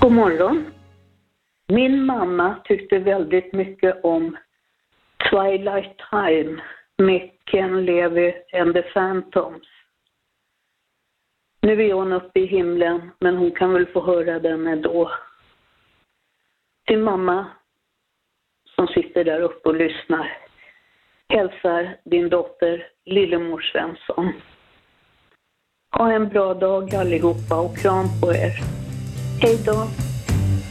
God morgon. Min mamma tyckte väldigt mycket om Twilight Time med Ken Levy and the Phantoms. Nu är hon uppe i himlen, men hon kan väl få höra den ändå. Till mamma som sitter där uppe och lyssnar hälsar din dotter Lillemor Svensson. Ha en bra dag allihopa och kram på er. Hej då!